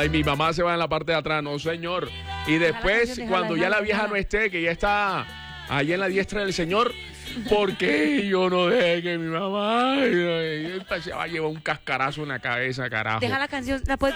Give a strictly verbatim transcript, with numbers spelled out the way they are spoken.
Ay, mi mamá se va en la parte de atrás. No, señor. Y después, déjala, cuando ya déjala, la vieja déjala. no esté, que ya está ahí en la diestra del Señor, ¿por qué yo no dejé que mi mamá ay, ay, se va a llevar un cascarazo en la cabeza, carajo? Deja la canción, la puedes